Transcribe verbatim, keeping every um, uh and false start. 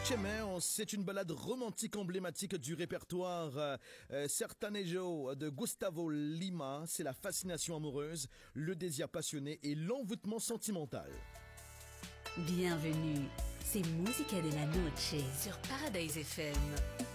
Noche, c'est une ballade romantique emblématique du répertoire euh, euh, Sertanejo de Gustavo Lima. C'est la fascination amoureuse, le désir passionné et l'envoûtement sentimental. Bienvenue, c'est Musica de la Noche sur Paradise F M.